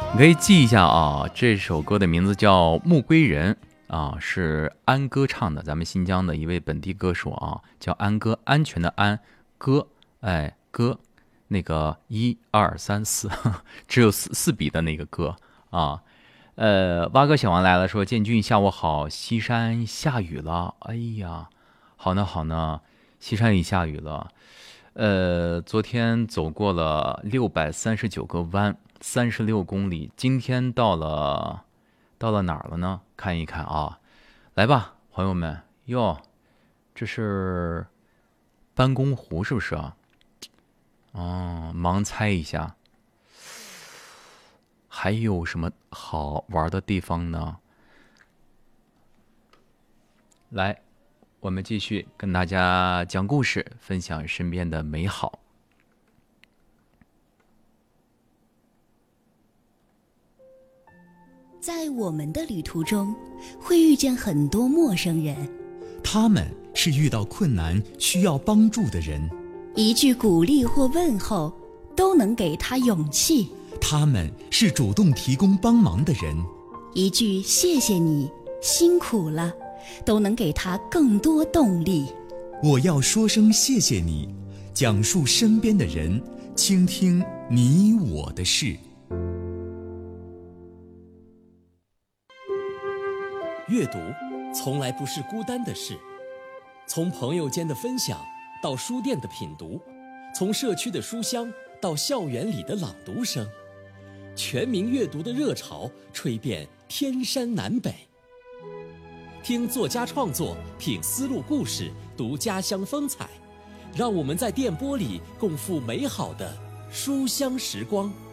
你可以记一下啊，这首歌的名字叫《牧归人》啊，是安哥唱的，咱们新疆的一位本地歌手啊，叫安哥，安全的安，歌，哎歌，那个1、2、3、4，只有四笔的那个歌啊。蛙哥小王来了，说建军下午好，西山下雨了，哎呀，好呢好呢，西山里下雨了。昨天走过了639个弯，36公里，今天到了哪儿了呢？看一看啊，来吧，朋友们，哟，这是班公湖是不是啊？哦，盲猜一下，还有什么好玩的地方呢？来，我们继续跟大家讲故事，分享身边的美好。 在我们的旅途中，会遇见很多陌生人， 他们是遇到困难需要帮助的人， 一句鼓励或问候都能给他勇气。 他们是主动提供帮忙的人， 一句谢谢你，辛苦了，都能给他更多动力。 我要说声谢谢你，讲述身边的人，倾听你我的事。 阅读从来不是孤单的事，从朋友间的分享到书店的品读，从社区的书香到校园里的朗读声，全民阅读的热潮吹遍天山南北。听作家创作，品丝路故事，读家乡风采，让我们在电波里共赴美好的书香时光。